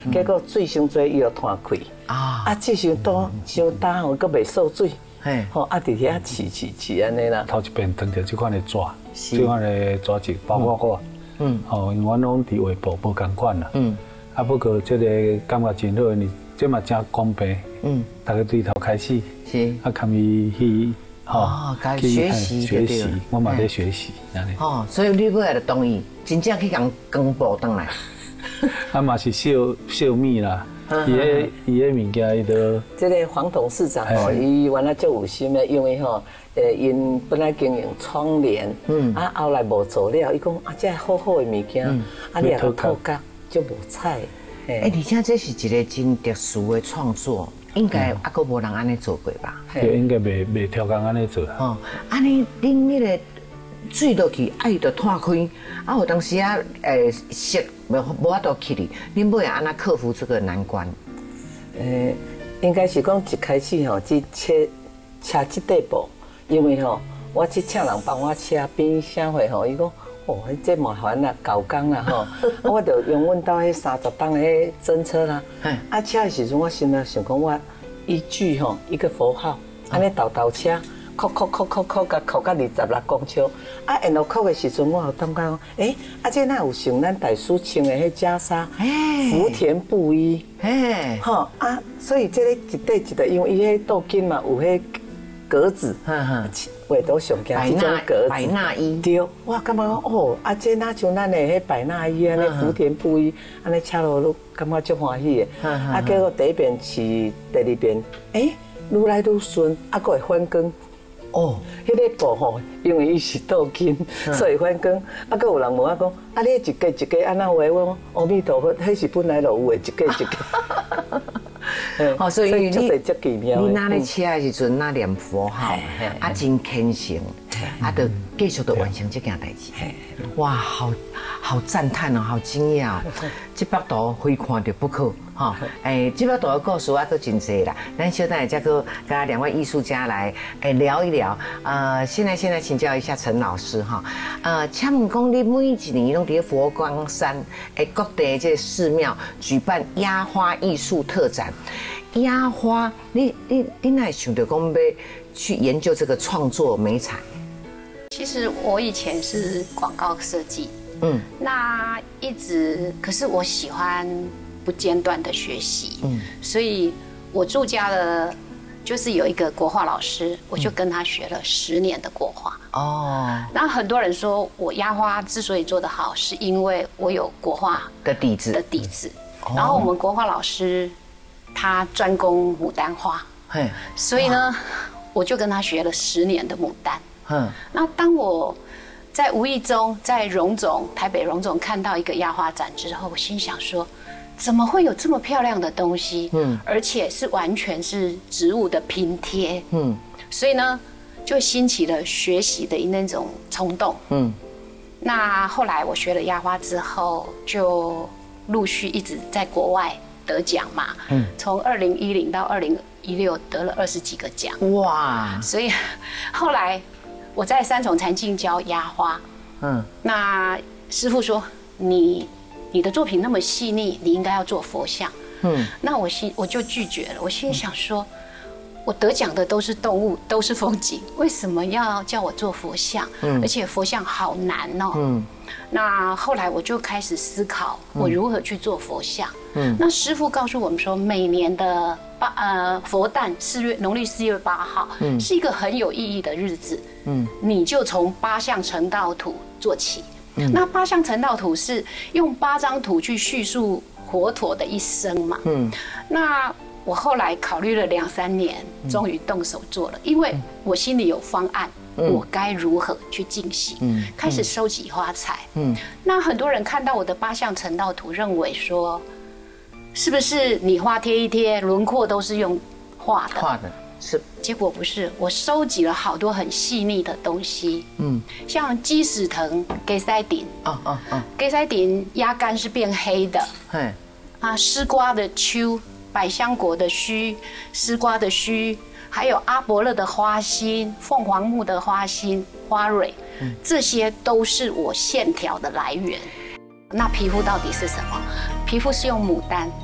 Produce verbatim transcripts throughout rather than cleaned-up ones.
结果水伤多，伊就断开。啊，啊，这时都伤大，我阁袂受水。嘿，吼，啊，伫遐饲饲饲安尼啦。 头一遍碰到这款的纸，这款的纸质，包括我，嗯，吼，因为阮拢伫画布无共款啦。嗯。啊，不过这个感觉真好，你这嘛真公平。嗯。大家对头开始。是。啊，看伊去。 哦，该学习学习，我嘛在学习，安尼。 哦，所以你尾来就同意，真正去共公布倒来。 啊嘛是小小米啦，伊个伊个物件伊都。 这个黄董事长吼，伊原来就有心的，因为吼，呃，因本来经营窗帘，嗯，啊后来无做了，伊讲啊，这好好的物件，啊你也个透角就无彩。 哎，而且这是一个真特殊的创作。应该还阁无人安尼做过吧？ 对，应该未未超工安尼做。哦， 安尼恁迄个水落去，啊伊就断开，啊有当时啊，诶，湿无无法度去哩，恁尾安那克服这个难关？ 诶，应该是讲一开始吼，只切车这块布，因为吼，我去请人帮我车边啥货吼，伊讲。哦，这麻烦啦，搞工啦吼，我就用阮兜迄三十档的迄针车啦。啊，车的时阵，我心内想讲，我一句吼一个符号，安尼倒倒车，扣扣扣扣扣，甲扣到二十六公尺。啊，然后扣的时阵，我就感觉讲，诶，啊，这哪有像咱大叔穿的迄袈裟，福田布衣，嘿，吼啊，所以这个一对一对，因为伊迄镀金嘛，有迄格子，画到上惊这种格子， 百纳衣。 对，我感觉讲哦，啊，这哪像咱的迄百纳衣安尼福田布衣，安尼车路路感觉足欢喜的。啊，结果第一遍是第二遍，诶，愈来愈顺，啊，佫会反光。哦，迄个布吼，因为伊是镀金，所以反光。啊，佫有人问我讲，啊，你一个一个安那画？我讲阿弥陀佛，迄是本来就有的，一个一个。 哦，所以你你拿咧车的时阵，那念佛号，啊，真虔诚，啊，就继续的完成这件代志。哇，好好赞叹哦，好惊讶哦！这幅图非看到不可哈。哎，这幅图的故事啊，都真多啦。咱小等下再跟跟两位艺术家来哎聊一聊。呃，现在现在请教一下陈老师哈。呃，请问讲你每一年拢伫佛光山哎各地这寺庙举办压花艺术特展。压花，你你你哪会想到讲要去研究这个创作美彩？ 其实我以前是广告设计，嗯，那一直，可是我喜欢不间断的学习，嗯，所以我住家了，就是有一个国画老师，我就跟他学了十年的国画。哦，那很多人说我压花之所以做得好，是因为我有国画的底子的底子，然后我们国画老师他专攻牡丹花，所以呢，我就跟他学了十年的牡丹。嗯，那当我在无意中在荣总台北荣总看到一个压花展之后，我心想说，怎么会有这么漂亮的东西？嗯，而且是完全是植物的拼贴。嗯，所以呢，就兴起了学习的那种冲动。嗯，那后来我学了压花之后，就陆续一直在国外得奖嘛。嗯，从二零一零到二零一六得了二十几个奖。哇！所以后来我在三重禅境教压花。嗯，那师父说你你的作品那么细腻，你应该要做佛像。嗯，那我心我就拒绝了。我心想说，我得奖的都是动物，都是风景，为什么要叫我做佛像？嗯，而且佛像好难哦。嗯，那后来我就开始思考，我如何去做佛像。嗯，那师父告诉我们说，每年的八呃佛诞四月农历四月八号，嗯，是一个很有意义的日子。嗯，你就从八相成道图做起。嗯，那八相成道图是用八张图去叙述佛陀的一生嘛。嗯，那我后来考虑了两三年，终于动手做了，因为我心里有方案，嗯，我该如何去进行？嗯，开始收集花材。嗯，那很多人看到我的八相成道图，认为说，是不是你画贴一贴，轮廓都是用画的？ 画的是， 结果不是，我收集了好多很细腻的东西。嗯，像鸡屎藤、给塞顶，哦哦哦，给塞顶压干是变黑的。嘿，啊，丝瓜的秋。百香果的须，丝瓜的须，还有阿伯勒的花心、凤凰木的花心、花蕊，嗯，这些都是我线条的来源。那皮肤到底是什么？皮肤是用牡丹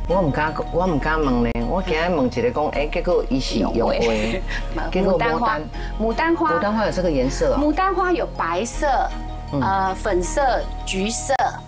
我唔敢，我唔敢问呢。我今日问一个讲，哎，结果伊是用花， 结果牡丹花，牡丹花， 牡丹花有这个颜色啊。 牡丹花有白色、呃粉色、橘色，